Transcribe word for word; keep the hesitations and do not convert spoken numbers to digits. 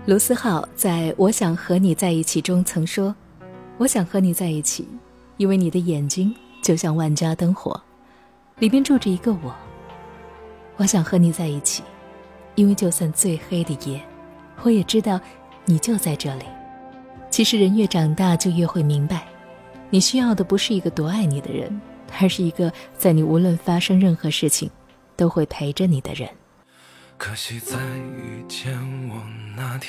卢思浩在我想和你在一起中曾说，我想和你在一起，因为你的眼睛就像万家灯火，里边住着一个我。我想和你在一起，因为就算最黑的夜，我也知道你就在这里。其实人越长大就越会明白，你需要的不是一个多爱你的人，而是一个在你无论发生任何事情都会陪着你的人。 可惜在遇见我那天